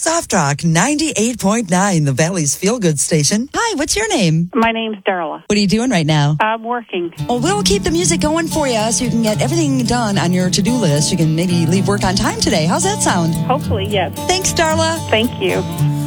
Soft Rock 98.9, the Valley's feel-good station. Hi, what's your name? My name's Darla. What are you doing right now? I'm working. Well, we'll keep the music going for you so you can get everything done on your to-do list. You can maybe leave work on time today. How's that sound? Hopefully, yes. Thanks, Darla. Thank you.